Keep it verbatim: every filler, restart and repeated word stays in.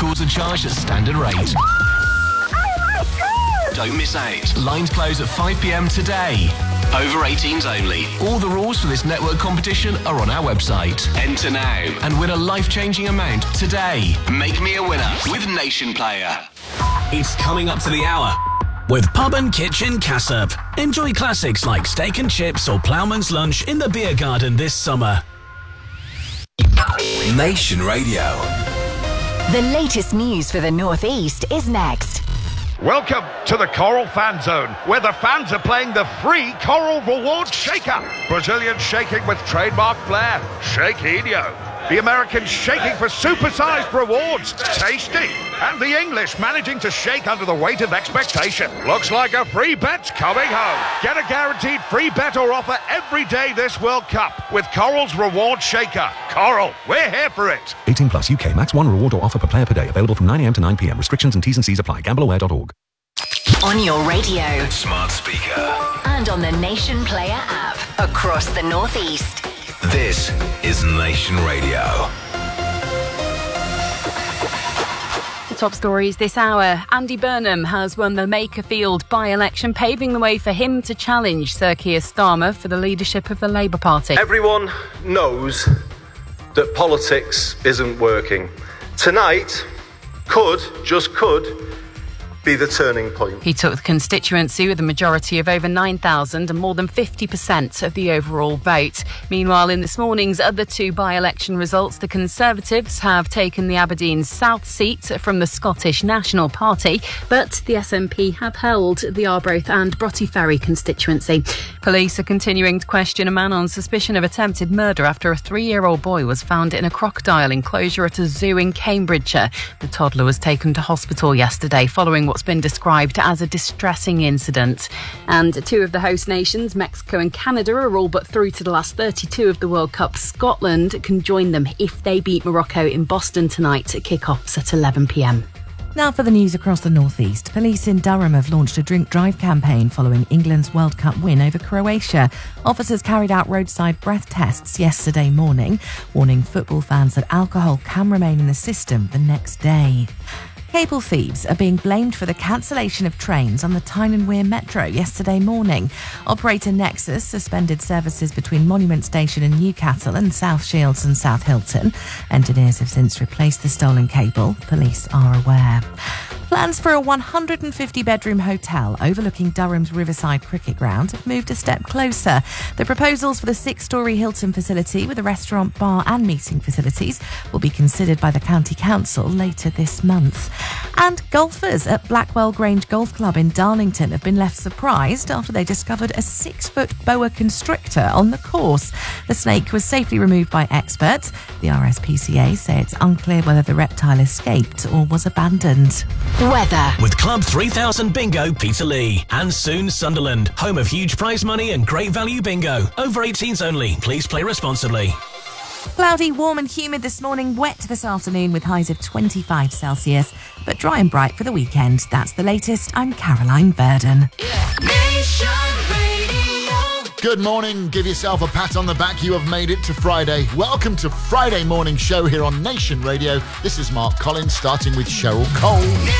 calls are charged at standard rate. Don't miss out. Lines close at five p.m. today. Over eighteens only. All the rules for this network competition are on our website. Enter now and win a life-changing amount today. Make me a winner with Nation Player. It's coming up to the hour with Pub and Kitchen Cassop. Enjoy classics like steak and chips or ploughman's lunch in the beer garden this summer. Nation Radio. The latest news for the North East is next. Welcome to the Coral Fan Zone, where the fans are playing the free Coral Rewards Shaker. Brazilian shaking with trademark flair, Shaquinho. The Americans shaking for supersized rewards, Tasty. And the English managing to shake under the weight of expectation. Looks like a free bet's coming home. Get a guaranteed free bet or offer every day this World Cup with Coral's Reward Shaker. Coral, we're here for it. eighteen plus U K. Max one reward or offer per player per day. Available from nine a.m. to nine p.m. Restrictions and T's and C's apply. gamble aware dot org. On your radio. Smart speaker. And on the Nation Player app. Across the North East. This is Nation Radio. The top stories this hour. Andy Burnham has won the Makerfield by-election, paving the way for him to challenge Sir Keir Starmer for the leadership of the Labour Party. Everyone knows that politics isn't working. Tonight could, just could, be the turning point. He took the constituency with a majority of over nine thousand and more than fifty percent of the overall vote. Meanwhile, in this morning's other two by-election results, the Conservatives have taken the Aberdeen South seat from the Scottish National Party, but the S N P have held the Arbroath and Broughty Ferry constituency. Police are continuing to question a man on suspicion of attempted murder after a three-year-old boy was found in a crocodile enclosure at a zoo in Cambridgeshire. The toddler was taken to hospital yesterday following what's been described as a distressing incident. And two of the host nations, Mexico and Canada, are all but through to the last thirty-two of the World Cup. Scotland can join them if they beat Morocco in Boston tonight at kick-offs at eleven p.m. Now for the news across the North East. Police in Durham have launched a drink drive campaign following England's World Cup win over Croatia. Officers carried out roadside breath tests yesterday morning, warning football fans that alcohol can remain in the system the next day. Cable thieves are being blamed for the cancellation of trains on the Tyne and Wear Metro yesterday morning. Operator Nexus suspended services between Monument Station and Newcastle and South Shields and South Hilton. Engineers have since replaced the stolen cable. Police are aware. Plans for a one hundred fifty bedroom hotel overlooking Durham's Riverside Cricket Ground have moved a step closer. The proposals for the six-storey Hilton facility with a restaurant, bar and meeting facilities will be considered by the County Council later this month. And golfers at Blackwell Grange Golf Club in Darlington have been left surprised after they discovered a six-foot boa constrictor on the course. The snake was safely removed by experts. The R S P C A say it's unclear whether the reptile escaped or was abandoned. Weather. With Club three thousand Bingo Peterlee and soon Sunderland, home of huge prize money and great value bingo. Over eighteens only. Please play responsibly. Cloudy, warm and humid this morning, wet this afternoon with highs of twenty-five Celsius, but dry and bright for the weekend. That's the latest. I'm Caroline Verdon. Nation Radio. Good morning. Give yourself a pat on the back. You have made it to Friday. Welcome to Friday morning show here on Nation Radio. This is Mark Collins, starting with Cheryl Cole.